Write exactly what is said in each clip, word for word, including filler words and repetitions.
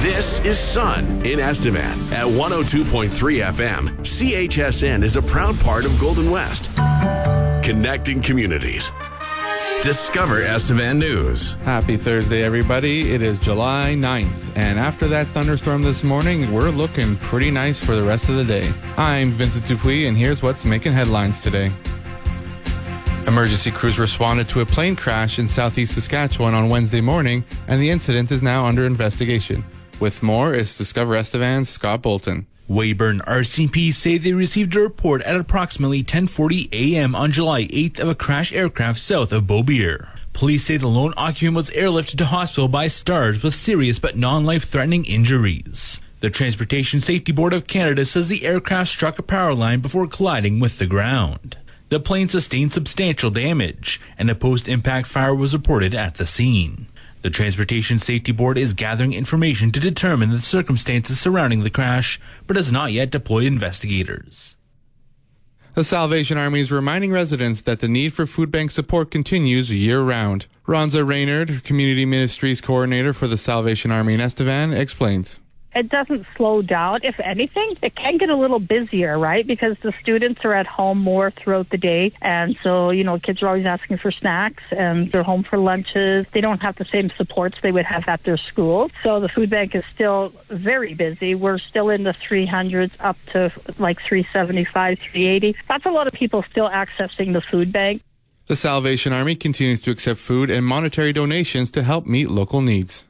This is Sun in Estevan at one oh two point three F M. C H S N is a proud part of Golden West. Connecting communities. Discover Estevan News. Happy Thursday, everybody. It is July ninth, and after that thunderstorm this morning, we're looking pretty nice for the rest of the day. I'm Vincent Dupuis, and here's what's making headlines today. Emergency crews responded to a plane crash in southeast Saskatchewan on Wednesday morning, and the incident is now under investigation. With more is Discover Estevan's Scott Bolton. Weyburn R C M P say they received a report at approximately ten forty a.m. on July eighth of a crashed aircraft south of Beaubeer. Police say the lone occupant was airlifted to hospital by STARS with serious but non-life-threatening injuries. The Transportation Safety Board of Canada says the aircraft struck a power line before colliding with the ground. The plane sustained substantial damage, and a post-impact fire was reported at the scene. The Transportation Safety Board is gathering information to determine the circumstances surrounding the crash, but has not yet deployed investigators. The Salvation Army is reminding residents that the need for food bank support continues year-round. Ronza Raynard, Community Ministries Coordinator for the Salvation Army in Estevan, explains. It doesn't slow down. If anything, it can get a little busier, right? Because the students are at home more throughout the day. And so, you know, kids are always asking for snacks and they're home for lunches. They don't have the same supports they would have at their school. So the food bank is still very busy. We're still in the three hundreds up to like three seventy-five, three eighty. That's a lot of people still accessing the food bank. The Salvation Army continues to accept food and monetary donations to help meet local needs.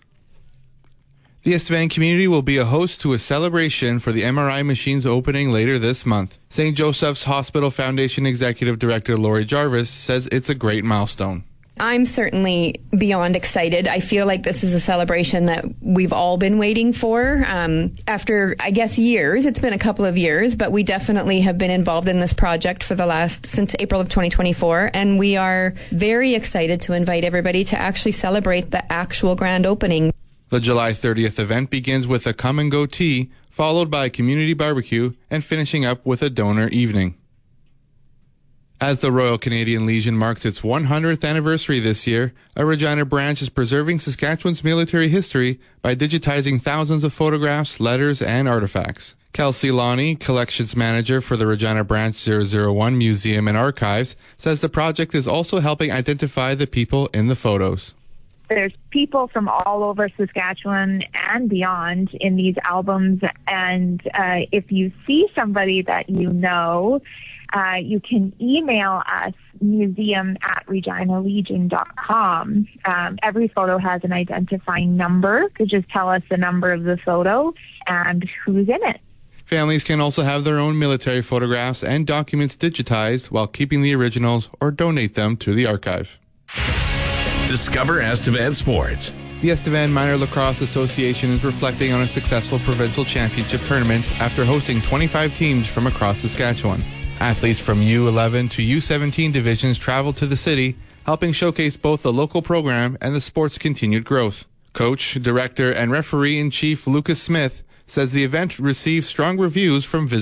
The Estevan community will be a host to a celebration for the M R I machine's opening later this month. Saint Joseph's Hospital Foundation Executive Director Lori Jarvis says it's a great milestone. I'm certainly beyond excited. I feel like this is a celebration that we've all been waiting for. Um, after, I guess, years, it's been a couple of years, but we definitely have been involved in this project for the last, since April of twenty twenty-four, and we are very excited to invite everybody to actually celebrate the actual grand opening. The July thirtieth event begins with a come-and-go tea, followed by a community barbecue, and finishing up with a donor evening. As the Royal Canadian Legion marks its one hundredth anniversary this year, a Regina branch is preserving Saskatchewan's military history by digitizing thousands of photographs, letters, and artifacts. Kelsey Lonnie, Collections Manager for the Regina Branch zero zero one Museum and Archives, says the project is also helping identify the people in the photos. There's people from all over Saskatchewan and beyond in these albums, and uh, if you see somebody that you know, uh, you can email us, museum at regina legion dot com. Um, every photo has an identifying number, to just tell us the number of the photo and who's in it. Families can also have their own military photographs and documents digitized while keeping the originals or donate them to the archive. Discover Estevan Sports. The Estevan Minor Lacrosse Association is reflecting on a successful provincial championship tournament after hosting twenty-five teams from across Saskatchewan. Athletes from U eleven to U seventeen divisions traveled to the city, helping showcase both the local program and the sport's continued growth. Coach, director, and referee-in-chief Lucas Smith says the event received strong reviews from visitors.